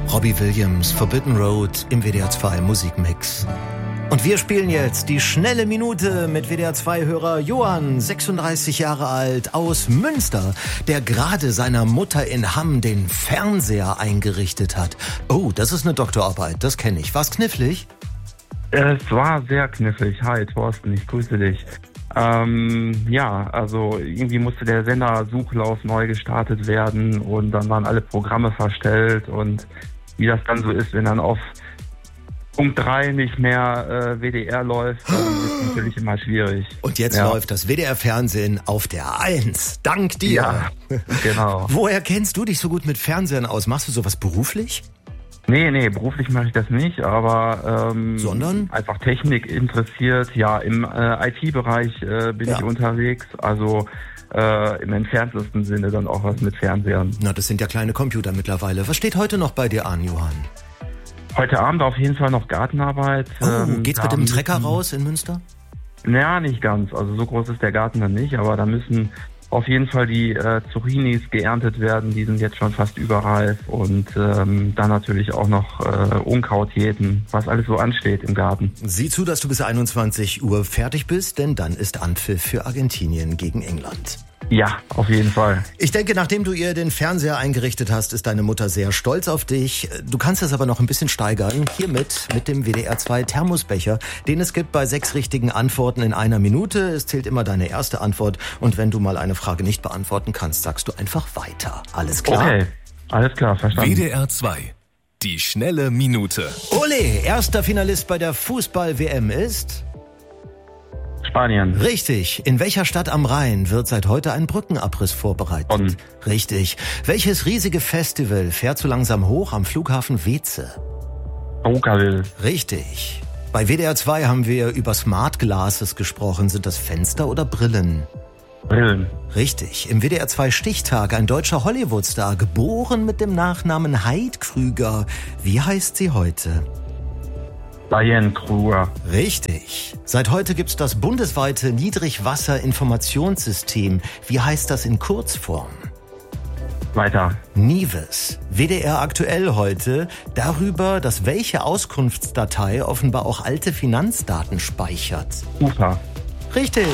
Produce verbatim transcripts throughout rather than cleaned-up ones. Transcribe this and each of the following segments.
Robbie Williams, Forbidden Road im W D R zwei Musikmix. Und wir spielen jetzt die schnelle Minute mit W D R zwei Hörer Johann, sechsunddreißig Jahre alt, aus Münster, der gerade seiner Mutter in Hamm den Fernseher eingerichtet hat. Oh, das ist eine Doktorarbeit, das kenne ich. War's knifflig? Es war sehr knifflig. Hi, Thorsten, ich grüße dich. Ähm, ja, also irgendwie musste der Sendersuchlauf neu gestartet werden und dann waren alle Programme verstellt und wie das dann so ist, wenn dann auf Punkt drei nicht mehr äh, W D R läuft, dann ist es natürlich immer schwierig. Und jetzt ja. läuft das W D R-Fernsehen auf der eins. Dank dir. Ja, genau. Woher kennst du dich so gut mit Fernsehen aus? Machst du sowas beruflich? Nee, nee, beruflich mache ich das nicht, aber ähm, sondern einfach Technik interessiert. Ja, im äh, I T-Bereich äh, bin ja. ich unterwegs, also äh, im entferntesten Sinne dann auch was mit Fernsehern. Na, das sind ja kleine Computer mittlerweile. Was steht heute noch bei dir an, Johann? Heute Abend auf jeden Fall noch Gartenarbeit. Oh, ähm, geht's mit dem Trecker raus in Münster? Naja, nicht ganz. Also so groß ist der Garten dann nicht, aber da müssen auf jeden Fall die äh, Zucchinis geerntet werden, die sind jetzt schon fast überreif und ähm, dann natürlich auch noch äh, Unkraut jäten, was alles so ansteht im Garten. Sieh zu, dass du bis einundzwanzig Uhr fertig bist, denn dann ist Anpfiff für Argentinien gegen England. Ja, auf jeden Fall. Ich denke, nachdem du ihr den Fernseher eingerichtet hast, ist deine Mutter sehr stolz auf dich. Du kannst es aber noch ein bisschen steigern. Hiermit mit dem W D R zwei Thermosbecher, den es gibt bei sechs richtigen Antworten in einer Minute. Es zählt immer deine erste Antwort. Und wenn du mal eine Frage nicht beantworten kannst, sagst du einfach weiter. Alles klar? Okay, alles klar, verstanden. W D R zwei, die schnelle Minute. Ole, erster Finalist bei der Fußball-W M ist... Spanien. Richtig. In welcher Stadt am Rhein wird seit heute ein Brückenabriss vorbereitet? Bonn. Richtig. Welches riesige Festival fährt so langsam hoch am Flughafen Weeze? Roukaville. Richtig. Bei W D R zwei haben wir über Smart Glasses gesprochen. Sind das Fenster oder Brillen? Brillen. Richtig. Im W D R zwei Stichtag ein deutscher Hollywood-Star, geboren mit dem Nachnamen Heid Krüger. Wie heißt sie heute? Diane Kruger. Richtig. Seit heute gibt's das bundesweite Niedrigwasser-Informationssystem. Wie heißt das in Kurzform? Weiter. Nives. W D R aktuell heute darüber, dass welche Auskunftsdatei offenbar auch alte Finanzdaten speichert. Ufa. Richtig.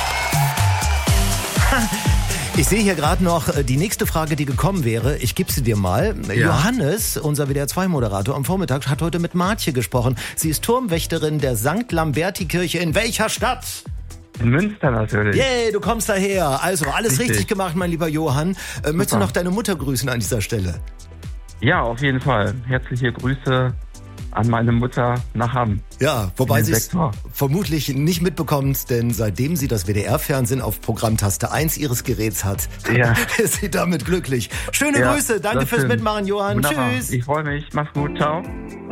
Ich sehe hier gerade noch die nächste Frage, die gekommen wäre. Ich gebe sie dir mal. Ja. Johannes, unser W D R zwei Moderator am Vormittag, hat heute mit Martje gesprochen. Sie ist Turmwächterin der Sankt Lamberti-Kirche. In welcher Stadt? In Münster natürlich. Yay, du kommst daher. Also, alles richtig, richtig gemacht, mein lieber Johann. Äh, möchtest du noch deine Mutter grüßen an dieser Stelle? Ja, auf jeden Fall. Herzliche Grüße an meine Mutter nach Hamm. Ja, wobei sie es vermutlich nicht mitbekommt, denn seitdem sie das W D R-Fernsehen auf Programmtaste eins ihres Geräts hat, ja. ist sie damit glücklich. Schöne ja, Grüße, danke fürs schön. Mitmachen, Johann. Wunderbar. Tschüss. Ich freue mich, mach's gut, ciao.